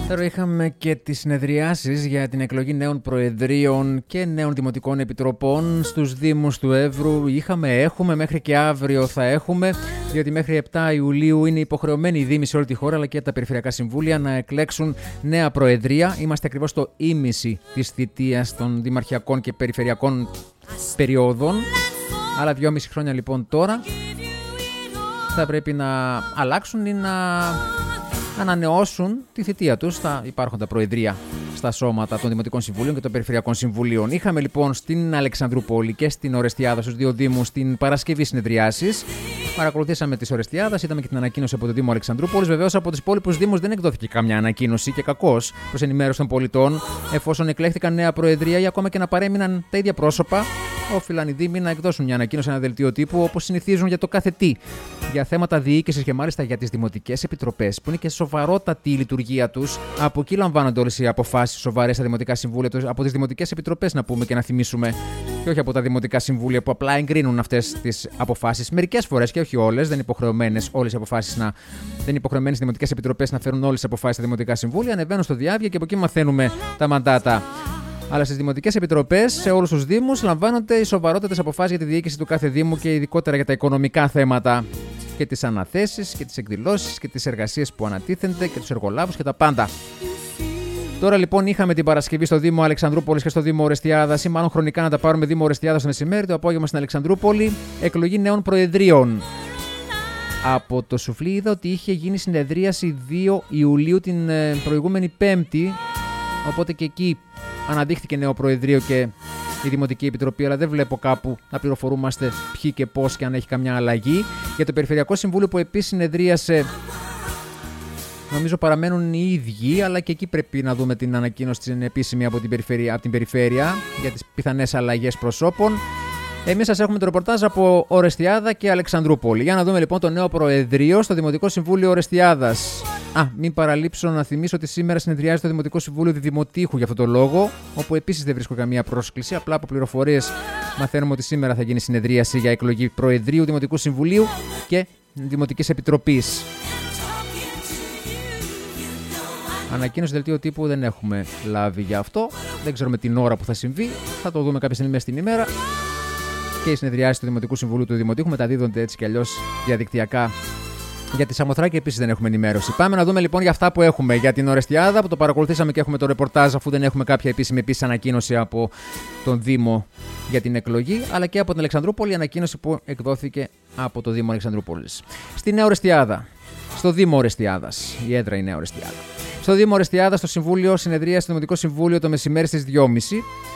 Τώρα είχαμε και τις συνεδριάσεις για την εκλογή νέων προεδρίων και νέων δημοτικών επιτροπών στους Δήμους του Εύρου. Έχουμε, μέχρι και αύριο θα έχουμε, διότι μέχρι 7 Ιουλίου είναι υποχρεωμένοι οι Δήμοι σε όλη τη χώρα αλλά και τα περιφερειακά συμβούλια να εκλέξουν νέα προεδρία. Είμαστε ακριβώς στο ήμιση της θητείας των δημαρχιακών και περιφερειακών περιόδων. Άλλα 2,5 χρόνια λοιπόν τώρα θα πρέπει να αλλάξουν ή να ανανεώσουν τη θητεία τους στα υπάρχοντα προεδρία στα σώματα των Δημοτικών Συμβουλίων και των Περιφερειακών Συμβουλίων. Είχαμε λοιπόν στην Αλεξανδρούπολη και στην Ορεστιάδα, στους δύο Δήμους, την Παρασκευή συνεδριάσεις. Παρακολουθήσαμε τις Ορεστιάδας, είδαμε και την ανακοίνωση από το Δήμο Αλεξανδρούπολης. Βεβαίως από τους υπόλοιπους Δήμους δεν εκδόθηκε καμιά ανακοίνωση και κακώς προς ενημέρωση των πολιτών, εφόσον εκλέχθηκαν νέα προεδρία ή ακόμα και να παρέμειναν τα ίδια πρόσωπα. Όφυλαν οι Δήμοι να εκδώσουν μια ανακοίνωση, ένα δελτίο τύπου, όπως συνηθίζουν για το κάθε τι. Για θέματα διοίκησης και μάλιστα για τις δημοτικές επιτροπές, που είναι και σοβαρότατη η λειτουργία τους. Από εκεί λαμβάνονται όλες οι αποφάσεις σοβαρές στα δημοτικά συμβούλια, από τις δημοτικές επιτροπές να πούμε και να θυμίσουμε, και όχι από τα δημοτικά συμβούλια που απλά εγκρίνουν αυτές τις αποφάσεις. Μερικές φορές και όχι όλες, δεν είναι υποχρεωμένες όλες οι αποφάσεις δεν είναι υποχρεωμένες οι δημοτικές επιτροπές να φέρουν όλες τις αποφάσεις στα δημοτικά συμβούλια. Ανεβαίνουν στο διάβια και από εκεί μαθαίνουμε τα μαντάτα. Αλλά στις δημοτικές επιτροπές, σε όλους τους Δήμους, λαμβάνονται οι σοβαρότατες αποφάσεις για τη διοίκηση του κάθε Δήμου και ειδικότερα για τα οικονομικά θέματα και τις αναθέσεις και τις εκδηλώσεις και τις εργασίες που ανατίθενται και τους εργολάβους και τα πάντα. Τώρα λοιπόν είχαμε την Παρασκευή στο Δήμο Αλεξανδρούπολης και στο Δήμο Ορεστιάδας, ή μάλλον χρονικά να τα πάρουμε Δήμο Ορεστιάδας το μεσημέρι, το απόγευμα στην Αλεξανδρούπολη, εκλογή νέων προεδρίων. Από το σουφλί είδα ότι είχε γίνει συνεδρίαση 2 Ιουλίου την προηγούμενη Πέμπτη, οπότε και εκεί αναδείχθηκε νέο Προεδρείο και η Δημοτική Επιτροπή, αλλά δεν βλέπω κάπου να πληροφορούμαστε ποιοι και πώς και αν έχει καμιά αλλαγή. Για το Περιφερειακό Συμβούλιο που επίσης συνεδρίασε, νομίζω παραμένουν οι ίδιοι, αλλά και εκεί πρέπει να δούμε την ανακοίνωση την επίσημη από την Περιφέρεια για τις πιθανές αλλαγές προσώπων. Εμείς σας έχουμε το ρεπορτάζ από Ορεστιάδα και Αλεξανδρούπολη. Για να δούμε λοιπόν το νέο Προεδρείο στο Δημοτικό Συμβούλιο Ορεστιάδας. Μην παραλείψω να θυμίσω ότι σήμερα συνεδριάζει το Δημοτικό Συμβούλιο Δημοτήχου για αυτόν τον λόγο, όπου επίσης δεν βρίσκω καμία πρόσκληση. Απλά από πληροφορίες μαθαίνουμε ότι σήμερα θα γίνει συνεδρίαση για εκλογή Προεδρείου Δημοτικού Συμβουλίου και Δημοτικής Επιτροπής. Ανακοίνωση δελτίο τύπου δεν έχουμε λάβει για αυτό. Δεν ξέρουμε την ώρα που θα συμβεί. Θα το δούμε κάποια στιγμή μέσα στην ημέρα. Και οι συνεδριάσεις του Δημοτικού Συμβουλίου του Δημοτήχου μεταδίδονται έτσι κι αλλιώς διαδικτυακά. Για τη Σαμοθράκη επίσης δεν έχουμε ενημέρωση. Πάμε να δούμε λοιπόν για αυτά που έχουμε. Για την Ορεστιάδα που το παρακολουθήσαμε και έχουμε το ρεπορτάζ, αφού δεν έχουμε κάποια επίσημη ανακοίνωση από τον Δήμο για την εκλογή, αλλά και από την Αλεξανδρούπολη, ανακοίνωση που εκδόθηκε από το Δήμο Αλεξανδρούπολης. Στη Νέα Ορεστιάδα, στο Δήμο Ορεστιάδας, η έδρα η Νέα Ορεστιάδα. Στο Δήμο Ορεστιάδα, στο Συμβούλιο, συνεδρία στο Δημοτικό Συμβούλιο το μεσημέρι στις 2:30.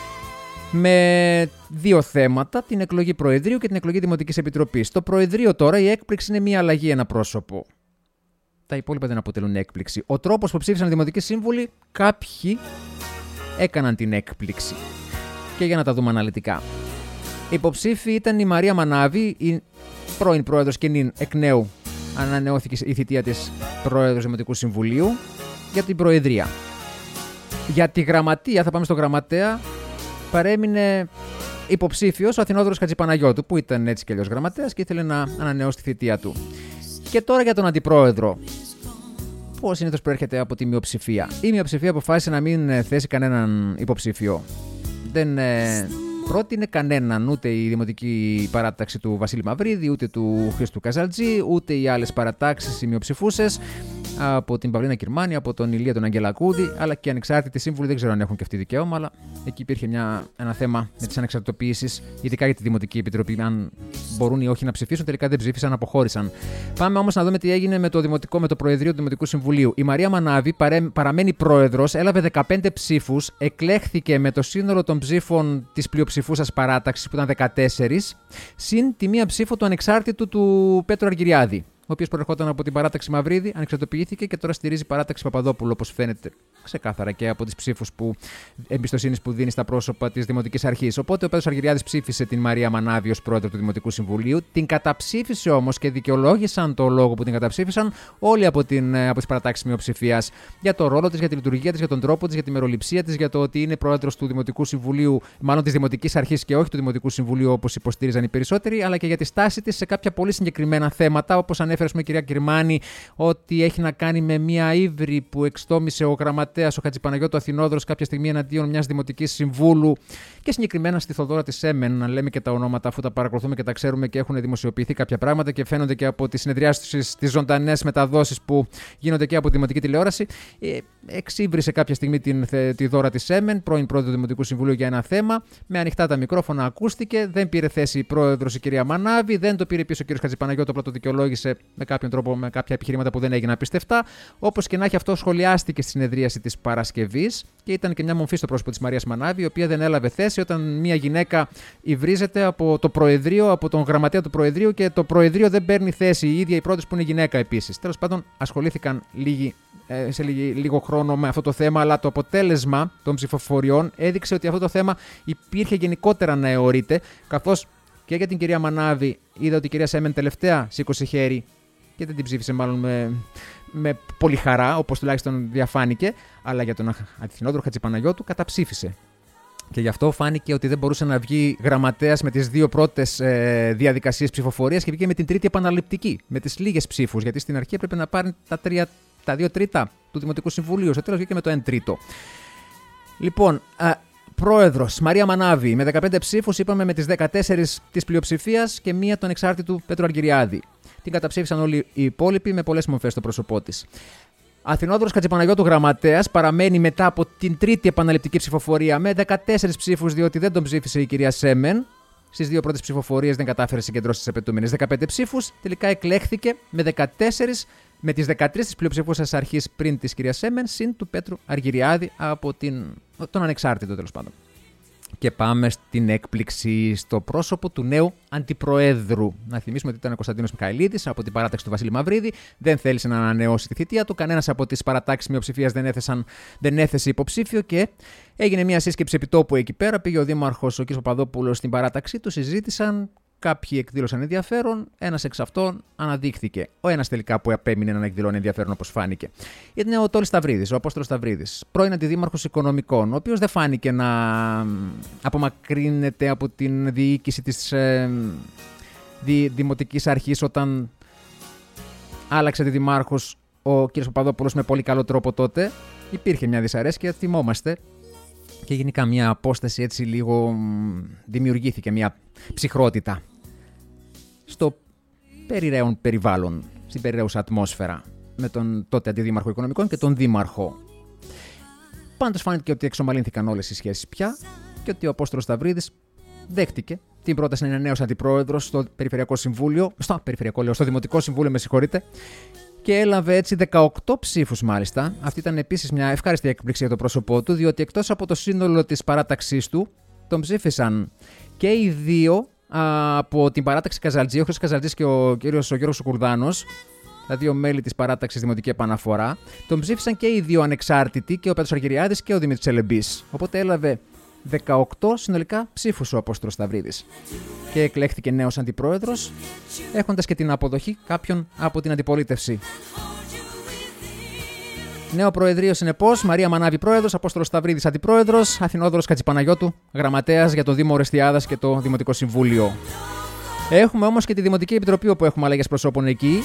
Με δύο θέματα, την εκλογή Προεδρείου και την εκλογή Δημοτικής Επιτροπής. Στο Προεδρείο τώρα η έκπληξη είναι μία αλλαγή, ένα πρόσωπο. Τα υπόλοιπα δεν αποτελούν έκπληξη. Ο τρόπος που ψήφισαν οι Δημοτικοί Σύμβουλοι, κάποιοι έκαναν την έκπληξη. Και για να τα δούμε αναλυτικά. Υποψήφοι ήταν η Μαρία Μανάβη, η πρώην πρόεδρος και νυν εκ νέου ανανεώθηκε η θητεία της πρόεδρος Δημοτικού Συμβουλίου για την Προεδρία. Για τη Γραμματεία, θα πάμε στο Γραμματέα. Παρέμεινε υποψήφιος ο Αθηνόδωρος Χατζηπαναγιώτου, που ήταν έτσι κι αλλιώς γραμματέας και ήθελε να ανανεώσει τη θητεία του. Και τώρα για τον αντιπρόεδρο, που συνήθως προέρχεται από τη μειοψηφία. Η μειοψηφία αποφάσισε να μην θέσει κανέναν υποψήφιο. Δεν πρότεινε κανέναν, ούτε η Δημοτική Παράταξη του Βασίλη Μαυρίδη, ούτε του Χρήστου Καζαλτζή, ούτε οι άλλες παρατάξεις οι μειοψηφούσες, από την Παυλίνα Κυρμάνη, από τον Ηλία τον Αγγελακούδη, αλλά και οι ανεξάρτητοι σύμβουλοι δεν ξέρω αν έχουν και αυτοί δικαίωμα, αλλά εκεί υπήρχε ένα θέμα με τις ανεξαρτητοποιήσεις, ειδικά για τη Δημοτική Επιτροπή, αν μπορούν ή όχι να ψηφίσουν, τελικά δεν ψήφισαν, αποχώρησαν. Πάμε όμως να δούμε τι έγινε με το Προεδρείο του Δημοτικού Συμβουλίου. Η Μαρία Μανάβη παραμένει πρόεδρος, έλαβε 15 ψήφους, εκλέχθηκε με το σύνολο των ψήφων της πλειοψηφούσας παράταξης, που ήταν 14, συν τη μία ψήφο του ανεξάρτητου του Πέτρου Αργυριάδη, ο οποίος προερχόταν από την παράταξη Μαυρίδη, ανεξαρτοποιήθηκε και τώρα στηρίζει παράταξη Παπαδόπουλου, όπως φαίνεται ξεκάθαρα και από τις ψήφους εμπιστοσύνης που δίνει στα πρόσωπα της Δημοτικής Αρχής. Οπότε ο Πέτρος Αργυριάδης ψήφισε την Μαρία Μανάβη ως πρόεδρο του Δημοτικού Συμβουλίου. Την καταψήφισε όμως και δικαιολόγησαν το λόγο που την καταψήφισαν όλοι από τις παρατάξεις μειοψηφίας για το ρόλο της, για τη λειτουργία της, για τον τρόπο της, για τη μεροληψία της, για το ότι είναι πρόεδρος του Δημοτικού Συμβουλίου, μάλλον της Δημοτικής Αρχής και όχι του Δημοτικού Συμβουλίου όπως υποστήριζαν οι περισσότεροι, αλλά και για τη στάση της σε κάποια πολύ συγκεκριμένα θέματα, όπως ανέφερε, η κυρία Κυρμάνη, ότι έχει να κάνει με μια ύβρι που εξτόμησε ο γραμματέας ο Χατζηπαναγιώτου Αθηνόδωρος κάποια στιγμή εναντίον μιας δημοτικής συμβούλου και συγκεκριμένα στη Θοδόρα της Έμεν. Να λέμε και τα ονόματα, αφού τα παρακολουθούμε και τα ξέρουμε και έχουν δημοσιοποιηθεί κάποια πράγματα και φαίνονται και από τις συνεδριάσεις, τις ζωντανές μεταδόσεις που γίνονται και από τη δημοτική τηλεόραση. Εξύβρισε κάποια στιγμή τη Δώρα της Έμεν, πρώην πρόεδρο του Δημοτικού Συμβουλίου, για ένα θέμα. Με ανοιχτά τα μικρόφωνα ακούστηκε, δεν πήρε θέση η πρόεδρος η κυρία Μανάβη, δεν το πήρε πίσω ο κ. Χατζηπαναγιώτου, απλά το δικαιολόγησε με κάποιον τρόπο, με κάποια επιχειρήματα που δεν έγιναν πιστευτά. Όπως και να έχει, αυτό σχολιάστηκε στη συνεδρίαση της Παρασκευής και ήταν και μια μομφή στο πρόσωπο της Μαρίας Μανάβη, η οποία δεν έλαβε θέση όταν μια γυναίκα υβρίζεται από το Προεδρείο, από τον γραμματέα του Προεδρείου και το Προεδρείο δεν παίρνει θέση. Η ίδια η πρόεδρος που είναι γυναίκα επίσης. Τέλος πάντων, ασχολήθηκαν σε λίγο χρόνο με αυτό το θέμα, αλλά το αποτέλεσμα των ψηφοφοριών έδειξε ότι αυτό το θέμα υπήρχε γενικότερα να αιωρείται, καθώς και για την κυρία Μανάβη είδα ότι η κυρία Σέμεν τελευταία σήκωσε χέρι και δεν την ψήφισε μάλλον με πολύ χαρά, όπως τουλάχιστον διαφάνηκε, αλλά για τον Αθηνόδωρο Χατζηπαναγιώτου καταψήφισε. Και γι' αυτό φάνηκε ότι δεν μπορούσε να βγει γραμματέας με τις δύο πρώτες διαδικασίες ψηφοφορίας και βγήκε με την τρίτη επαναληπτική, με τις λίγες ψήφους, γιατί στην αρχή έπρεπε να πάρει τα 2 τρίτα του Δημοτικού Συμβουλίου. Στο τέλος βγήκε με το 1 τρίτο. Λοιπόν, πρόεδρος Μαρία Μανάβη με 15 ψήφους, είπαμε, με τις 14 της πλειοψηφίας και μία τον εξάρτητου Πέτρου Αργυριάδη. Την καταψήφισαν όλοι οι υπόλοιποι με πολλές μορφές στο πρόσωπό της. Αθηνόδωρος Χατζηπαναγιώτου γραμματέας παραμένει μετά από την τρίτη επαναληπτική ψηφοφορία με 14 ψήφους, διότι δεν τον ψήφισε η κυρία Σέμεν. Στις δύο πρώτες ψηφοφορίες δεν κατάφερε να συγκεντρώσει τις απαιτούμενες 15 ψήφους. Τελικά εκλέχθηκε με 14, με τις 13 της πλειοψηφούσας αρχής πριν της κυρίας Σέμεν, συν του Πέτρου Αργυριάδη από τον ανεξάρτητο, τέλος πάντων. Και πάμε στην έκπληξη στο πρόσωπο του νέου αντιπροέδρου. Να θυμίσουμε ότι ήταν ο Κωνσταντίνος Μιχαηλίδης από την παράταξη του Βασίλη Μαυρίδη. Δεν θέλησε να ανανεώσει τη θητεία του. Κανένας από τις παρατάξεις μειοψηφίας δεν έθεσε υποψήφιο και έγινε μια σύσκεψη επιτόπου εκεί πέρα. Πήγε ο Δήμαρχος, ο κ. Παπαδόπουλος, στην παράταξή του, συζήτησαν. Κάποιοι εκδήλωσαν ενδιαφέρον, ένας εξ αυτών αναδείχθηκε. Ο ένας τελικά που απέμεινε να εκδηλώνει ενδιαφέρον, όπως φάνηκε, ήταν ο Τόλης Σταυρίδης, ο Απόστολος Σταυρίδης, πρώην αντιδήμαρχος οικονομικών, ο οποίος δεν φάνηκε να απομακρύνεται από την διοίκηση της δημοτικής αρχής όταν άλλαξε αντιδημάρχος ο κ. Παπαδόπουλος με πολύ καλό τρόπο τότε. Υπήρχε μια δυσαρέσκεια, θυμόμαστε. Και γενικά μια απόσταση έτσι λίγο δημιουργήθηκε, μια ψυχρότητα στο περιραίον περιβάλλον, στην περιραίουσα ατμόσφαιρα με τον τότε αντιδήμαρχο οικονομικών και τον δήμαρχο. Πάντως φάνηκε ότι εξομαλύνθηκαν όλες οι σχέσεις πια και ότι ο Απόστολος Σταυρίδης δέχτηκε την πρόταση να είναι νέος αντιπρόεδρος στο Περιφερειακό Συμβούλιο, στο Δημοτικό Συμβούλιο, με συγχωρείτε, και έλαβε έτσι 18 ψήφους μάλιστα. Αυτή ήταν επίσης μια ευχάριστη έκπληξη για το πρόσωπό του, διότι εκτός από το σύνολο της παράταξής του, τον ψήφισαν και οι δύο από την παράταξη Καζαλτζή, ο Χρήστος Καζαλτζής και ο Γιώργος Κουρδάνος, τα δύο μέλη της παράταξης Δημοτική Επαναφορά. Τον ψήφισαν και οι δύο ανεξάρτητοι, και ο Πέτρος Αργυριάδης και ο Δημήτρης Τσελεμπής. Οπότε έλαβε 18 συνολικά ψήφους ο Απόστολος Σταυρίδης και εκλέχθηκε νέος αντιπρόεδρος, έχοντας και την αποδοχή κάποιων από την αντιπολίτευση. Νέο Προεδρείο, συνεπώς, Μαρία Μανάβη πρόεδρος, Απόστολος Σταυρίδης αντιπρόεδρος, Αθηνόδωρος Χατζηπαναγιώτου γραμματέας για το Δήμο Ορεστιάδας και το Δημοτικό Συμβούλιο. Έχουμε όμως και τη Δημοτική Επιτροπή, όπου έχουμε αλλαγές προσώπων εκεί.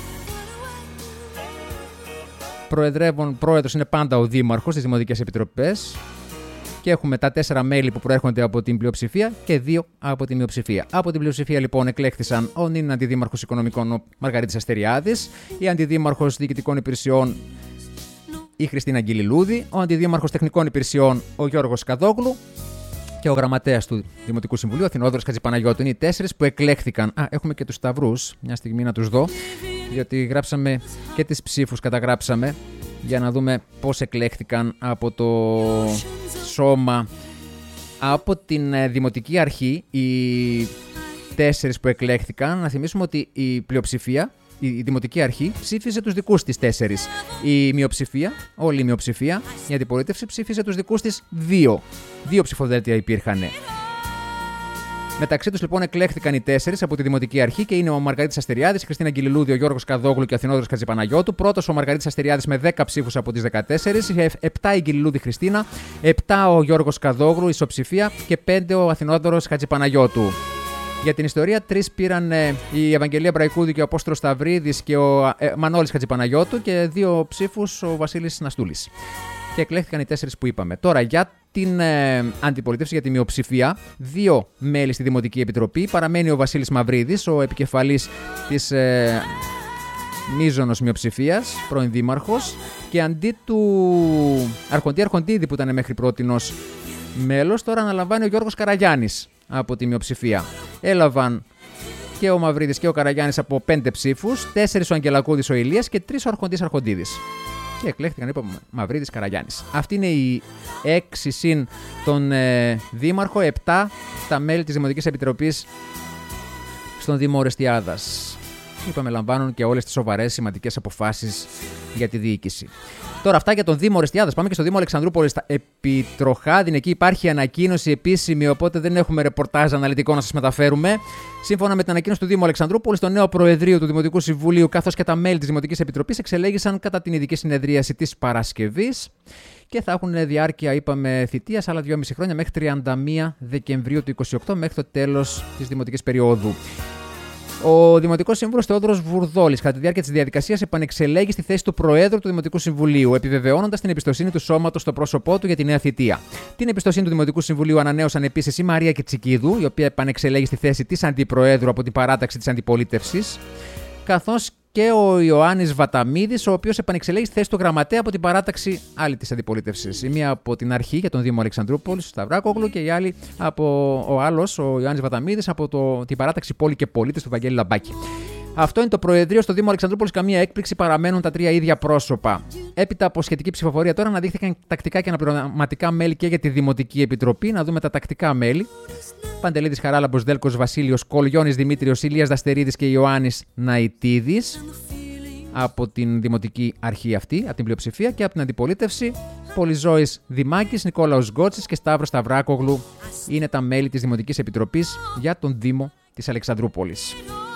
Πρόεδρος είναι πάντα ο Δήμαρχος στις Δημοτικές Επιτροπές. Και έχουμε τα 4 μέλη που προέρχονται από την πλειοψηφία και 2 από την μειοψηφία. Από την πλειοψηφία λοιπόν εκλέχθησαν ο νυν αντιδήμαρχος οικονομικών, ο Μαργαρίτης Αστεριάδης, η αντιδήμαρχος διοικητικών υπηρεσιών, η Χριστίνα Αγγελιλούδη, ο αντιδήμαρχος τεχνικών υπηρεσιών, ο Γιώργος Καδόγλου, και ο γραμματέας του Δημοτικού Συμβουλίου, Αθηνόδωρος Χατζηπαναγιώτου. Είναι οι 4 που εκλέχθηκαν. Έχουμε και τους σταυρούς, μια στιγμή να τους δω, γιατί γράψαμε και τις ψήφους, καταγράψαμε, για να δούμε πώς εκλέχθηκαν από το σώμα. Από την Δημοτική Αρχή, οι 4 που εκλέχθηκαν, να θυμίσουμε ότι η πλειοψηφία, η Δημοτική Αρχή, ψήφιζε τους δικούς της 4. Η μειοψηφία, όλη η μειοψηφία, η αντιπολίτευση, ψήφιζε τους δικούς της 2. 2 ψηφοδέλτια υπήρχαν. Μεταξύ τους λοιπόν εκλέχθηκαν οι 4 από τη Δημοτική Αρχή και είναι ο Μαργαρίτης Αστεριάδης, η Χριστίνα Αγγελιλούδη, ο Γιώργος Καδόγλου και ο Αθηνόδωρος Χατζηπαναγιώτου. Πρώτος ο Μαργαρίτης Αστεριάδης με 10 ψήφους από τις 14, 7 η Αγγελιλούδη Χριστίνα, 7 ο Γιώργος Καδόγλου, ισοψηφία, και 5 ο Αθηνόδωρος Χατζηπαναγιώτου. Για την ιστορία, 3 πήραν η Ευαγγελία Μπραϊκούδη και ο Απόστολος Σταυρίδης και ο Μανώλης Χατζηπαναγιώτου και 2 ψήφους ο Βασίλης Ναστούλης. Και εκλέχθηκαν οι 4 που είπαμε. Τώρα για την αντιπολίτευση, για τη μειοψηφία, 2 μέλη στη Δημοτική Επιτροπή. Παραμένει ο Βασίλης Μαυρίδης, ο επικεφαλής της μείζωνος μειοψηφίας, πρώην δήμαρχος. Και αντί του Αρχοντίδη που ήταν μέχρι πρότινος μέλος, τώρα αναλαμβάνει ο Γιώργος Καραγιάννης από τη μειοψηφία. Έλαβαν και ο Μαυρίδης και ο Καραγιάννης από 5 ψήφους, 4 ο Αγγελακούδης ο Ηλίας και 3 ο Αρχοντίδης. Και εκλέχθηκαν, είπαμε, Μαυρίδης, Καραγιάννης. Αυτή είναι οι 6 συν τον δήμαρχο, 7 τα μέλη της Δημοτικής Επιτροπής στον Δήμο Ορεστιάδας. Είπαμε, λαμβάνουν και όλες τις σοβαρές σημαντικές αποφάσεις για τη διοίκηση. Τώρα αυτά για τον Δήμο Ορεστιάδας. Πάμε και στο Δήμο Αλεξανδρούπολης. Επί Τροχάδιν, εκεί υπάρχει ανακοίνωση επίσημη, οπότε δεν έχουμε ρεπορτάζ αναλυτικό να σας μεταφέρουμε. Σύμφωνα με την ανακοίνωση του Δήμου Αλεξανδρούπολης, το νέο Προεδρείο του Δημοτικού Συμβουλίου καθώς και τα μέλη της Δημοτικής Επιτροπής εξελέγησαν κατά την ειδική συνεδρίαση της Παρασκευής και θα έχουν διάρκεια, είπαμε, θητείας άλλα 2,5 χρόνια μέχρι 31 Δεκεμβρίου του 2028, μέχρι το τέλος της δημοτικής περίοδου. Ο Δημοτικός Σύμβουλος Θεόδωρος Βουρδόλης, κατά τη διάρκεια της διαδικασίας, επανεξελέγει στη θέση του Προέδρου του Δημοτικού Συμβουλίου, επιβεβαιώνοντας την εμπιστοσύνη του σώματος στο πρόσωπό του για τη νέα θητεία. Την εμπιστοσύνη του Δημοτικού Συμβουλίου ανανέωσαν επίσης η Μαρία Κιτσικίδου, η οποία επανεξελέγει στη θέση της Αντιπροέδρου από την παράταξη της Αντιπολίτευσης, καθώς και ο Ιωάννης Βαταμίδης, ο οποίος επανεξελέγει στη θέση του Γραμματέα από την παράταξη άλλη της Αντιπολίτευσης. Η μία από την αρχή για τον Δήμο Αλεξανδρούπολης, στο Σταυράκογλου, και η άλλη ο άλλος, ο Ιωάννης Βαταμίδης, από την παράταξη Πόλη και Πολίτες του Βαγγέλη Λαμπάκη. Αυτό είναι το Προεδρείο στο Δήμο Αλεξανδρούπολης. Καμία έκπληξη, παραμένουν τα 3 ίδια πρόσωπα. Έπειτα από σχετική ψηφοφορία, τώρα αναδείχθηκαν τακτικά και αναπληρωματικά μέλη και για τη Δημοτική Επιτροπή. Να δούμε τα τακτικά μέλη. Παντελίδης Χαράλαμπος, Δέλκος Βασίλειος, Κολγιώνης Δημήτριος, Ηλίας Δαστερίδης και Ιωάννης Ναϊτίδης. Από την Δημοτική Αρχή αυτή, από την πλειοψηφία, και από την Αντιπολίτευση, Πολυζώης Δημάκης, Νικόλαος Γκότσης και Σταύρος Σταυράκογλου είναι τα μέλη της Δημοτικής Επιτροπής για τον Δήμο της Αλεξανδρούπολης.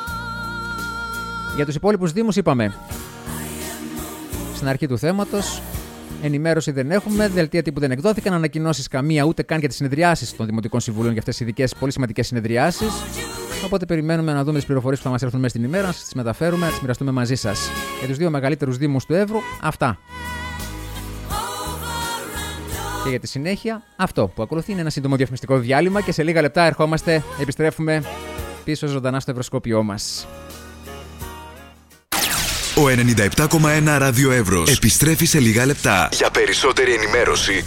Για τους υπόλοιπους δήμους είπαμε στην αρχή του θέματος, ενημέρωση δεν έχουμε, δελτία τύπου δεν εκδόθηκαν, ανακοινώσεις καμία, ούτε καν για τις συνεδριάσεις των Δημοτικών Συμβουλίων για αυτές τις ειδικές πολύ σημαντικές συνεδριάσεις. Οπότε περιμένουμε να δούμε τις πληροφορίες που θα μας έρθουν μέσα στην ημέρα, να τις μεταφέρουμε, να τις μοιραστούμε μαζί σας. Για τους 2 μεγαλύτερους δήμους του Εύρου, αυτά. Και για τη συνέχεια, αυτό που ακολουθεί είναι ένα σύντομο διαφημιστικό διάλειμμα και σε λίγα λεπτά επιστρέφουμε πίσω ζωντανά στο ευρωσκόπιό μας. Ο 97,1 Ράδιο Εύρος επιστρέφει σε λίγα λεπτά. Για περισσότερη ενημέρωση,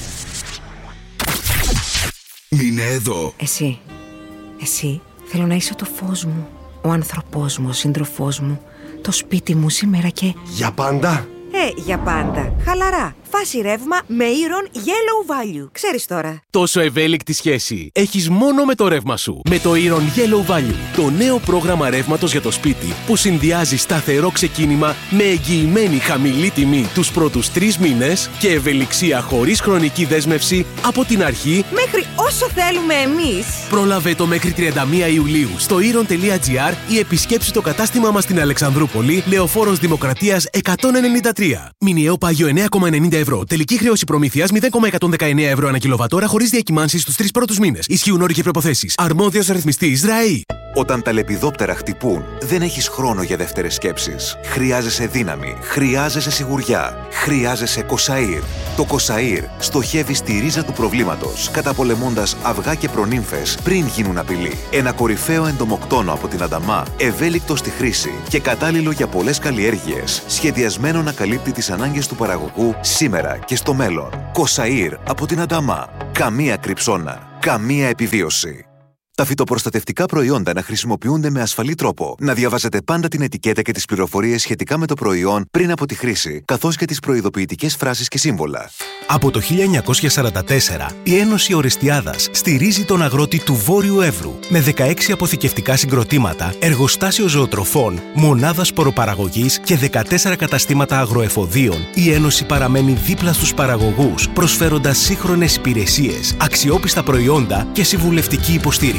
μείνε εδώ. Εσύ, θέλω να είσαι το φως μου, ο άνθρωπός μου, ο σύντροφός μου, το σπίτι μου σήμερα και... Για πάντα? Για πάντα. Χαλαρά. Φάση ρεύμα με Iron Yellow Value. Ξέρεις τώρα. Τόσο ευέλικτη σχέση έχεις μόνο με το ρεύμα σου. Με το Iron Yellow Value, το νέο πρόγραμμα ρεύματος για το σπίτι που συνδυάζει σταθερό ξεκίνημα με εγγυημένη χαμηλή τιμή τους πρώτους 3 μήνες και ευελιξία χωρίς χρονική δέσμευση από την αρχή μέχρι όσο θέλουμε εμείς. Πρόλαβε το μέχρι 31 Ιουλίου στο iron.gr ή επισκέψου το κατάστημα μας στην Αλεξανδρούπολη, Λεωφόρος Δημοκρατίας 193. Μηνιαίο πάγιο 9,90 ευρώ. Τελική χρέωση προμήθειας 0,119 ευρώ ανά κιλοβατόρα χωρίς διακυμάνσεις στους 3 πρώτους μήνες. Ισχύουν όροι και προϋποθέσεις. Αρμόδιος ρυθμιστής ΡΑΗ. Όταν τα λεπιδόπτερα χτυπούν, δεν έχεις χρόνο για δεύτερες σκέψεις. Χρειάζεσαι δύναμη. Χρειάζεσαι σιγουριά. Χρειάζεσαι Κοσαΐρ. Το Κοσαΐρ στοχεύει στη ρίζα του προβλήματος, καταπολεμώντας αυγά και προνύμφες πριν γίνουν απειλή. Ένα κορυφαίο εντομοκτόνο από την Ανταμά, ευέλικτο στη χρήση και κατάλληλο για πολλές καλλιέργειες, σχεδιασμένο να καλύπτει τις ανάγκες του παραγωγού σήμερα και στο μέλλον. Κοσαΐρ από την Ανταμά. Καμία κρυψώνα. Καμία επιβίωση. Τα φυτοπροστατευτικά προϊόντα να χρησιμοποιούνται με ασφαλή τρόπο. Να διαβάζετε πάντα την ετικέτα και τις πληροφορίες σχετικά με το προϊόν πριν από τη χρήση, καθώς και τις προειδοποιητικές φράσεις και σύμβολα. Από το 1944, η Ένωση Ορεστιάδας στηρίζει τον αγρότη του Βόρειου Εύρου. Με 16 αποθηκευτικά συγκροτήματα, εργοστάσιο ζωοτροφών, μονάδα σποροπαραγωγής και 14 καταστήματα αγροεφοδίων, η Ένωση παραμένει δίπλα στους παραγωγούς, προσφέροντας σύγχρονες υπηρεσίες, αξιόπιστα προϊόντα και συμβουλευτική υποστήριξη.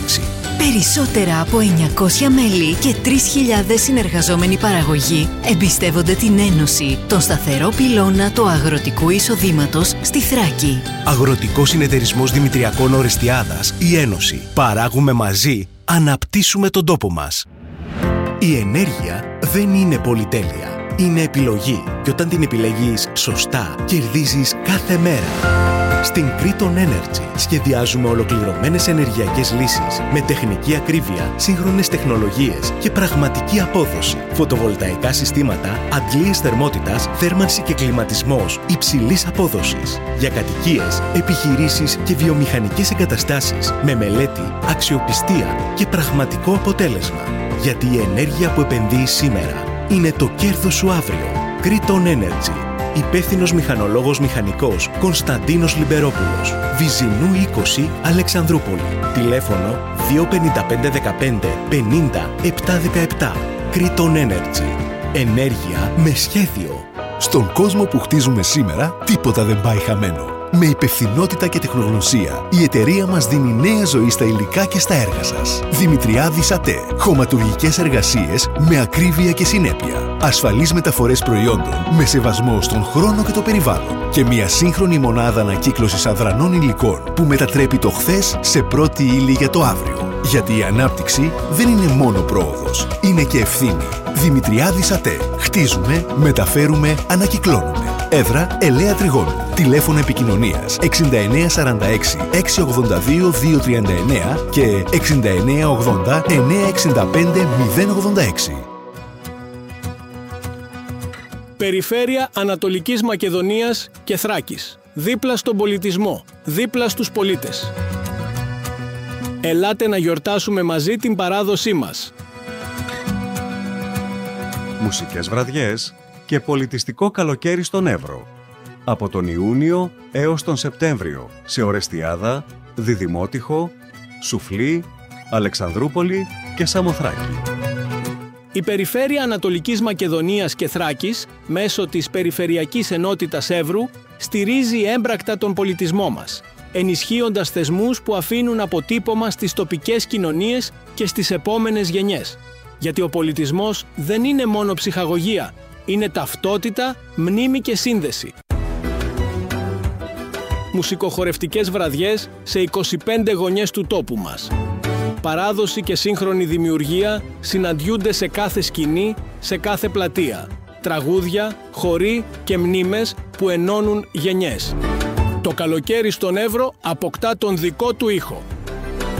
ανάπτυξη. Περισσότερα από 900 μέλη και 3.000 συνεργαζόμενοι παραγωγοί εμπιστεύονται την Ένωση, τον σταθερό πυλώνα του αγροτικού εισοδήματος στη Θράκη. Αγροτικός Συνεταιρισμός Δημητριακών Ορεστιάδας, η Ένωση. Παράγουμε μαζί, αναπτύσσουμε τον τόπο μας. Η ενέργεια δεν είναι πολυτέλεια. Είναι επιλογή και όταν την επιλέγεις σωστά, κερδίζεις κάθε μέρα. Στην Kriton Energy σχεδιάζουμε ολοκληρωμένες ενεργειακές λύσεις με τεχνική ακρίβεια, σύγχρονες τεχνολογίες και πραγματική απόδοση. Φωτοβολταϊκά συστήματα, αντλίες θερμότητας, θέρμανση και κλιματισμός υψηλής απόδοσης. Για κατοικίες, επιχειρήσεις και βιομηχανικές εγκαταστάσεις με μελέτη, αξιοπιστία και πραγματικό αποτέλεσμα. Γιατί η ενέργεια που επενδύεις σήμερα είναι το κέρδος σου αύριο. Kriton Energy. Υπεύθυνος μηχανολόγος μηχανικός Κωνσταντίνος Λιμπερόπουλος. Βυζινού 20, Αλεξανδρούπολη. Τηλέφωνο 25515 50 717. Kriton Energy. Ενέργεια με σχέδιο. Στον κόσμο που χτίζουμε σήμερα, τίποτα δεν πάει χαμένο. Με υπευθυνότητα και τεχνογνωσία, η εταιρεία μας δίνει νέα ζωή στα υλικά και στα έργα σας. Δημητριάδης ΑΤΕ. Χωματουργικές εργασίες με ακρίβεια και συνέπεια. Ασφαλείς μεταφορές προϊόντων με σεβασμό στον χρόνο και το περιβάλλον. Και μια σύγχρονη μονάδα ανακύκλωσης αδρανών υλικών που μετατρέπει το χθες σε πρώτη ύλη για το αύριο. Γιατί η ανάπτυξη δεν είναι μόνο πρόοδος, είναι και ευθύνη. Δημητριάδης ΑΤΕ. Χτίζουμε, μεταφέρουμε, ανακυκλώνουμε. Έδρα Ελαία Τριγώνου. Τηλέφωνο επικοινωνίας 6946 682 239 και 6980 965 086. Περιφέρεια Ανατολικής Μακεδονίας και Θράκης. Δίπλα στον πολιτισμό, δίπλα στους πολίτες. Ελάτε να γιορτάσουμε μαζί την παράδοσή μας. Μουσικές βραδιές και πολιτιστικό καλοκαίρι στον Εύρο. Από τον Ιούνιο έως τον Σεπτέμβριο σε Ορεστιάδα, Διδημότυχο, Σουφλή, Αλεξανδρούπολη και Σαμοθράκη. Η Περιφέρεια Ανατολικής Μακεδονίας και Θράκης, μέσω της Περιφερειακής Ενότητας Εύρου, στηρίζει έμπρακτα τον πολιτισμό μας, ενισχύοντας θεσμούς που αφήνουν αποτύπωμα στις τοπικές κοινωνίες και στις επόμενες γενιές. Γιατί ο πολιτισμός δεν είναι μόνο ψυχαγωγία, είναι ταυτότητα, μνήμη και σύνδεση. Μουσικοχορευτικές βραδιές σε 25 γωνιές του τόπου μας. Παράδοση και σύγχρονη δημιουργία συναντιούνται σε κάθε σκηνή, σε κάθε πλατεία. Τραγούδια, χοροί και μνήμες που ενώνουν γενιές. Το καλοκαίρι στον Εύρο αποκτά τον δικό του ήχο.